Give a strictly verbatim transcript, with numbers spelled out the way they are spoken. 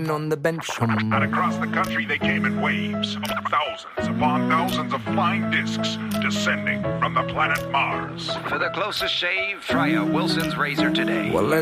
man on the bench. And across the country they came in waves, thousands upon thousands of flying discs descending from the planet Mars. For the closest shave, try a Wilson's razor today. Well,